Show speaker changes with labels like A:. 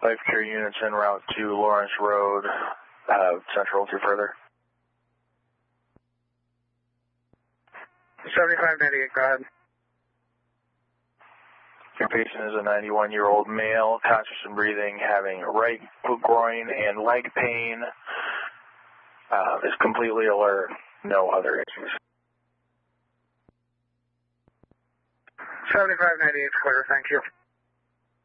A: Life care units en route to Lawrence Road, Central to further.
B: 7598, go ahead.
A: Your patient is a 91-year-old male, conscious and breathing, having right groin and leg pain, is completely alert, no other issues.
B: 7598 clear, thank you.